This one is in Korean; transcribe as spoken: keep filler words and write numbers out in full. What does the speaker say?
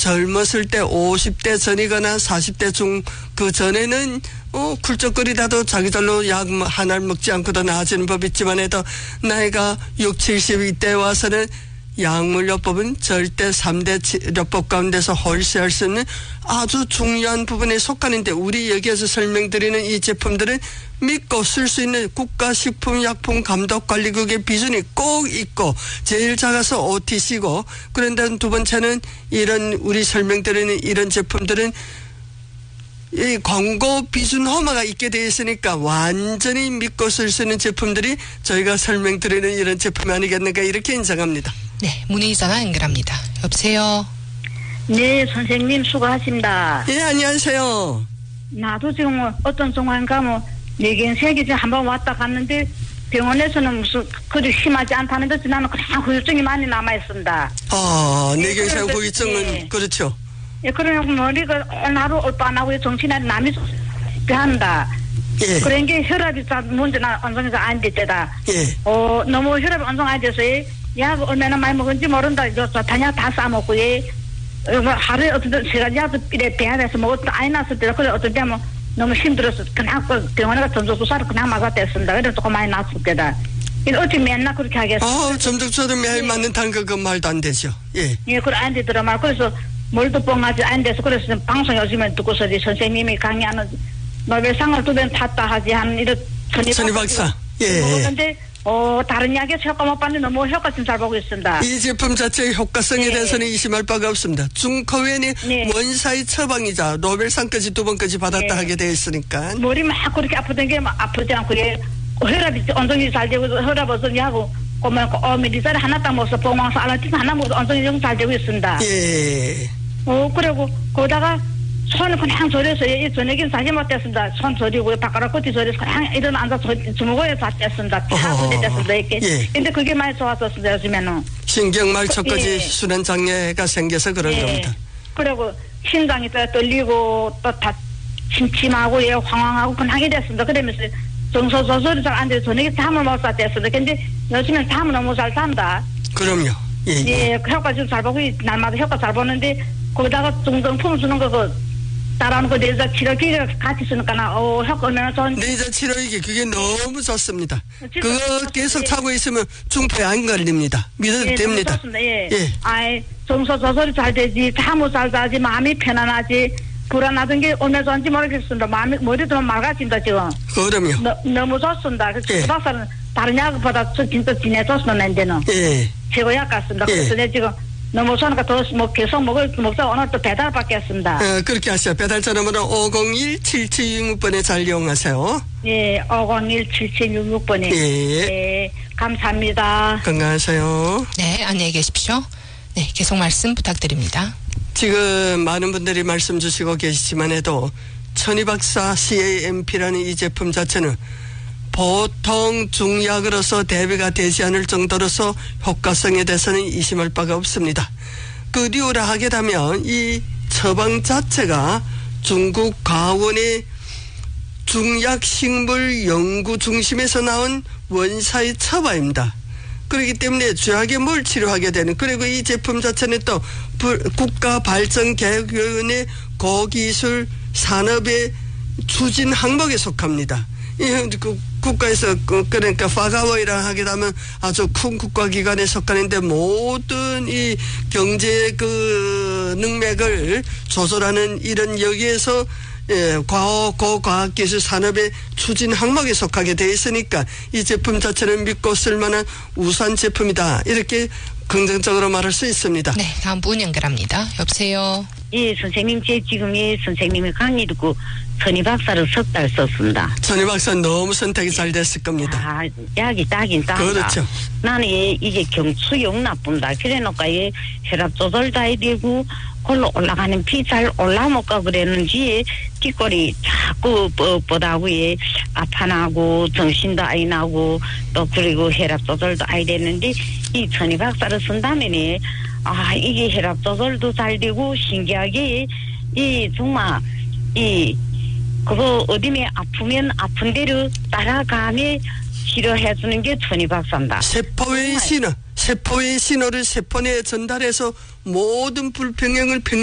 젊었을 때 오십 대 전이거나 사십 대 중 그 전에는 어 굴쩍거리다도 자기들로 약 하나를 먹지 않고도 나아지는 법이 있지만 해도 나이가 육십, 칠십 이때 와서는 약물요법은 절대 삼 대 치료법 가운데서 홀수할 수 있는 아주 중요한 부분에 속하는데 우리 여기에서 설명드리는 이 제품들은 믿고 쓸 수 있는 국가식품약품감독관리국의 비준이 꼭 있고 제일 작아서 오티씨고 그런데 두 번째는 이런 우리 설명드리는 이런 제품들은 이 광고 비준 허가가 있게 되어 있으니까 완전히 믿고 쓸 수 있는 제품들이 저희가 설명드리는 이런 제품이 아니겠는가 이렇게 인정합니다. 네, 문의 전화 연결합니다. 여보세요. 네, 선생님 수고하십니다. 예, 안녕하세요. 나도 지금 뭐 어떤 정황인가 뭐 뇌경 세기 전에 한번 왔다 갔는데 병원에서는 무슨 그리 심하지 않다는데 나는 그냥 후유증이 많이 남아 있습니다. 아, 네, 뇌경색 그래서, 후유증은 네. 그렇죠. 예, 그러면 머리가 하루 올바나고 정신이 남이 한다. 예. 그런 게 혈압이 문제나 언성에서 안 됐다. 예. 어, 너무 혈압이 언성 안 돼서 약 얼마나 많이 먹은지 모른다. 저 단약 다 싸먹고 예. 하루에 어떤 때 제가 약도 이래 배안해서 먹었던 아이 났을 때 그래 어떤 때면 너무 힘들어서 그냥 그 병원에 가서 전조주사를 그냥 맞았댔습니다. 그래서 조금 많이 났을 때다. 이거 어떻게 맨날 그렇게 하겠어? 아, 점적처럼 매일 네. 맞는다는 거, 그 말도 안 되죠. 예. 예, 그래 안 되더라 말. 그래서 뭘도 뻥하지 안 돼서 그래서 방송 요즘에 듣고서 선생님이 강의하는 노벨상을 두 번 탔다 하지 한 이런 천희 박사. 예. 먹었는데 어 다른 약에 효과 못 봤는데 너무 효과 좀 잘 보고 있습니다. 이 제품 자체의 효과성에 네. 대해서는 의심할 바가 없습니다. 중커웬이 네. 원사의 처방이자 노벨상까지 두 번까지 받았다 네. 하게 되어 있으니까. 머리 막 그렇게 아프던 게 막 아프지 않고 예. 혈압이 언성이 잘 되고 혈압 언성이 하고 그러면 어 메디사를 하나 딱 먹어서 봉황사 알라틴 하나 먹어서 언성이 좀 잘 되고 있습니다. 예. 어 그리고 거기다가 손을 그냥 저려서 이 저녁엔 사지 못했습니다. 손 저리고 바깥으로 끝이 저려서 그냥 이런 앉아 주먹에 닿았습니다. 다 됐습니다. 이렇게. 예. 근데 그게 많이 좋았었습니다. 요즘에는. 신경말초까지 예. 순환 장애가 생겨서 그런 예. 겁니다. 그리고 심장이 또 떨리고 또 다 침침하고 예, 황황하고 그냥 하게 됐습니다. 그러면서 정서조절이 잘 안 돼서 저녁에 잠을 못 잤댔습니다. 근데 요즘엔 잠을 너무 잘 잔다. 그럼요. 예. 예. 예, 그 효과 좀 잘 보고 날마다 효과 잘 보는데 거기다가 중성품 주는 거그 따라하는 거 내자 치료기가 같이 쓰니까 나 어 효과 얼마나 좋은지. 내자 치료이기 그게 너무 좋습니다. 진짜 그거 좋습니다. 계속 예. 차고 있으면 중폐 안 걸립니다. 믿어도 예, 됩니다. 너무 좋습니다. 예. 예. 아이 정서 조절이 잘 되지, 잠을 잘 자지, 마음이 편안하지, 불안하던 게 얼마나 좋은지 모르겠습니다. 마음이 머리도 맑아진다 지금. 그럼요. 너, 너무 좋습니다. 그 예. 박사는 다른 약보다 저 진짜 진해졌습니다. 난데는 예. 최고약 같습니다. 예. 그래서 내 지금 너무 좋으니까 더 뭐 계속 먹을 먹자 오늘 또 배달 받겠습니다. 어, 그렇게 하세요. 배달 전화번호 오공일 칠칠육육 번에 잘 이용하세요. 예, 오공일 칠칠육육 번에. 예. 예, 감사합니다. 건강하세요. 네, 안녕히 계십시오. 네, 계속 말씀 부탁드립니다. 지금 많은 분들이 말씀 주시고 계시지만 해도 천희박사 씨에이엠피라는 이 제품 자체는 보통 중약으로서 대비가 되지 않을 정도로서 효과성에 대해서는 의심할 바가 없습니다. 그 이유라 하게 되면 이 처방 자체가 중국 가원의 중약식물연구 중심에서 나온 원사의 처방입니다. 그렇기 때문에 주약에 뭘 치료하게 되는, 그리고 이 제품 자체는 또 국가발전계획위원회 고기술 산업의 추진 항목에 속합니다. 이 그 국가에서 그 그러니까 파가워이라 하게 되면 아주 큰 국가기관에 속하는데 모든 이 경제 그 능맥을 조절하는 이런 여기에서 예, 과학, 고과학기술 산업의 추진 항목에 속하게 돼 있으니까 이 제품 자체는 믿고 쓸만한 우수한 제품이다. 이렇게 긍정적으로 말할 수 있습니다. 네, 다음 분 연결합니다. 여보세요. 예, 선생님, 제 지금 이 선생님의 강의 듣고 천희 박사를 석 달 썼습니다. 천희 박사 너무 선택이 잘 됐을 겁니다. 아, 약이 따긴 따다. 그렇죠. 나는 이, 이게 경추용 나쁜다. 그래놓고 이 혈압 조절도 해야 되고, 걸로 올라가는 피 잘 올라먹고 그랬는지 뒷골이 자꾸 뻣뻣하고 예, 아파나고 정신도 아이 나고 또 그리고 혈압 조절도 아이 됐는데 이 천희 박사를 쓴다면에 아 이게 혈압 조절도 잘 되고 신기하게 이 정말 이 그거 어디에 아프면 아픈 대로 따라가며 치료해주는 게 천희 박사입니다. 세포의 신호, 세포의 신호를 세포 내에 전달해서 모든 불평형을 평